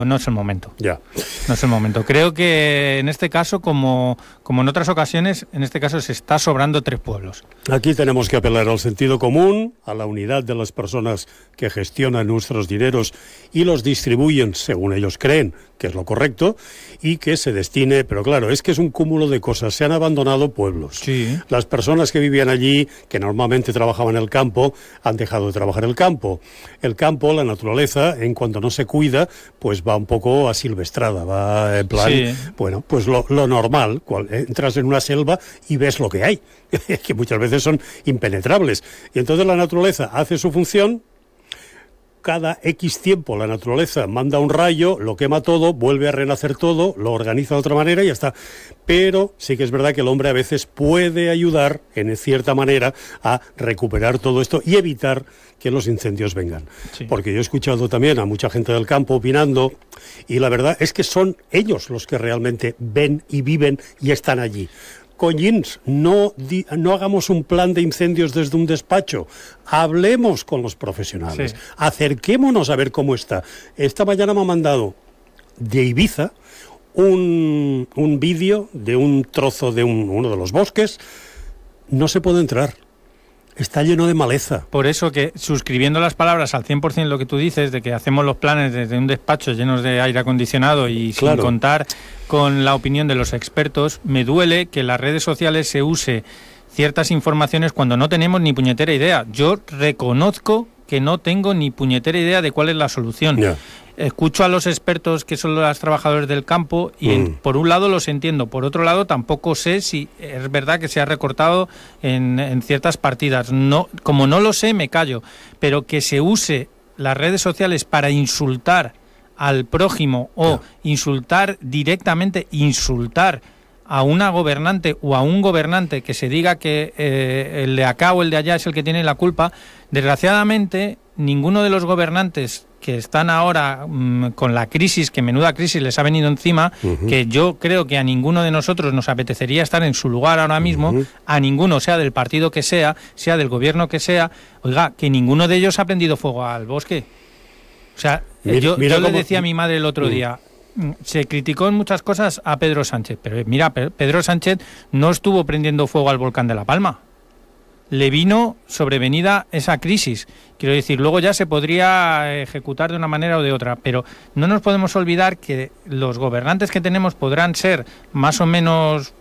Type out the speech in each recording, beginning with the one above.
No es el momento. Ya. No es el momento. Creo que en este caso, como en otras ocasiones, en este caso se está sobrando 3 pueblos. Aquí tenemos que apelar al sentido común, a la unidad de las personas que gestionan nuestros dineros y los distribuyen según ellos creen que es lo correcto, y que se destine, pero claro, es que es un cúmulo de cosas. Se han abandonado pueblos. Sí. Las personas que vivían allí, que normalmente trabajaban en el campo, han dejado de trabajar el campo. El campo, la naturaleza, en cuanto no se cuida, pues va un poco asilvestrada, va en plan, sí. Bueno, pues lo normal, entras en una selva y ves lo que hay, que muchas veces son impenetrables. Y entonces la naturaleza hace su función. Cada X tiempo la naturaleza manda un rayo, lo quema todo, vuelve a renacer todo, lo organiza de otra manera y ya está. Pero sí que es verdad que el hombre a veces puede ayudar, en cierta manera, a recuperar todo esto y evitar que los incendios vengan. Sí. Porque yo he escuchado también a mucha gente del campo opinando, y la verdad es que son ellos los que realmente ven y viven y están allí. Coñins, no hagamos un plan de incendios desde un despacho, hablemos con los profesionales, sí. Acerquémonos a ver cómo está. Esta mañana me ha mandado de Ibiza un vídeo de un trozo de uno de los bosques. No se puede entrar. Está lleno de maleza. Por eso que, suscribiendo las palabras al 100% lo que tú dices, de que hacemos los planes desde un despacho llenos de aire acondicionado y claro. Sin contar con la opinión de los expertos, me duele que en las redes sociales se use ciertas informaciones cuando no tenemos ni puñetera idea. Yo reconozco que no tengo ni puñetera idea de cuál es la solución. Yeah. Escucho a los expertos que son los trabajadores del campo y por un lado los entiendo, por otro lado tampoco sé si es verdad que se ha recortado en ciertas partidas. No, como no lo sé, me callo, pero que se use las redes sociales para insultar al prójimo o insultar directamente, insultar a una gobernante o a un gobernante, que se diga que el de acá o el de allá es el que tiene la culpa. Desgraciadamente, ninguno de los gobernantes que están ahora con la crisis, que menuda crisis les ha venido encima, que yo creo que a ninguno de nosotros nos apetecería estar en su lugar ahora mismo, a ninguno, sea del partido que sea del gobierno que sea, oiga, que ninguno de ellos ha prendido fuego al bosque. O sea, yo le decía a mi madre el otro día, se criticó en muchas cosas a Pedro Sánchez, pero mira, Pedro Sánchez no estuvo prendiendo fuego al volcán de La Palma. Le vino sobrevenida esa crisis. Quiero decir, luego ya se podría ejecutar de una manera o de otra, pero no nos podemos olvidar que los gobernantes que tenemos podrán ser más o menos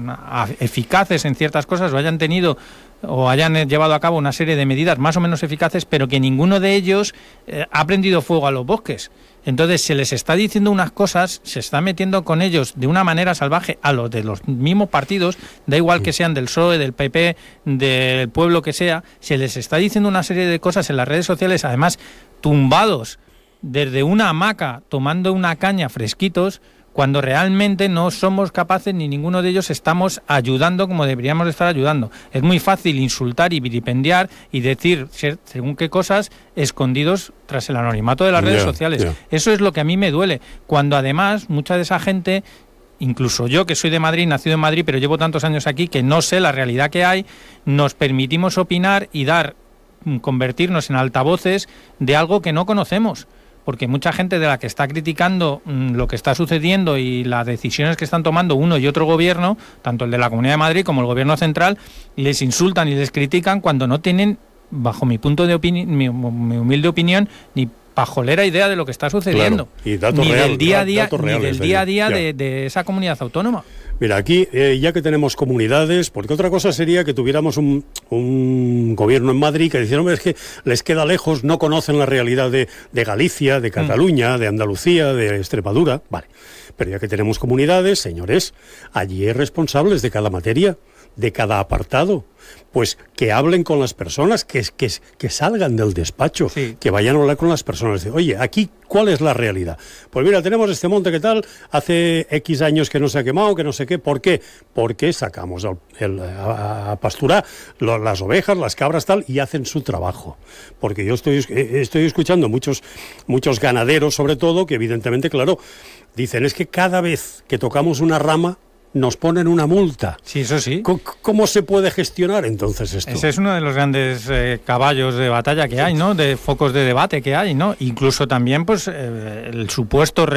eficaces en ciertas cosas, o hayan tenido o hayan llevado a cabo una serie de medidas más o menos eficaces, pero que ninguno de ellos ha prendido fuego a los bosques. Entonces se les está diciendo unas cosas, se está metiendo con ellos de una manera salvaje a los de los mismos partidos, da igual que sean del PSOE, del PP, del pueblo que sea, se les está diciendo una serie de cosas en las redes sociales, además tumbados desde una hamaca tomando una caña fresquitos, cuando realmente no somos capaces, ni ninguno de ellos estamos ayudando como deberíamos estar ayudando. Es muy fácil insultar y vilipendiar y decir según qué cosas escondidos tras el anonimato de las redes sociales. Eso es lo que a mí me duele, cuando además mucha de esa gente, incluso yo que soy de Madrid, nacido en Madrid, pero llevo tantos años aquí que no sé la realidad que hay, nos permitimos opinar y convertirnos en altavoces de algo que no conocemos. Porque mucha gente de la que está criticando lo que está sucediendo y las decisiones que están tomando uno y otro gobierno, tanto el de la Comunidad de Madrid como el gobierno central, les insultan y les critican cuando no tienen, bajo mi punto de opinión, mi humilde opinión, ni pajolera idea de lo que está sucediendo. Claro. Y datos ni real, del día a día, datos ni reales del día a día de esa comunidad autónoma. Mira, aquí ya que tenemos comunidades, porque otra cosa sería que tuviéramos un gobierno en Madrid que dijera, es que les queda lejos, no conocen la realidad de Galicia, de Cataluña, de Andalucía, de Extremadura, vale. Pero ya que tenemos comunidades, señores, allí hay responsables de cada materia, de cada apartado, pues que hablen con las personas, que salgan del despacho, que vayan a hablar con las personas. Oye, aquí, ¿cuál es la realidad? Pues mira, tenemos este monte que tal, hace X años que no se ha quemado, que no sé qué. ¿Por qué? Porque sacamos a pasturar las ovejas, las cabras, tal, y hacen su trabajo. Porque yo estoy escuchando muchos ganaderos, sobre todo, que evidentemente, claro, dicen, es que cada vez que tocamos una rama, nos ponen una multa. Sí, eso sí. ¿Cómo se puede gestionar entonces esto? Ese es uno de los grandes caballos de batalla que hay, ¿no? De focos de debate que hay, ¿no? Incluso también, pues, el supuesto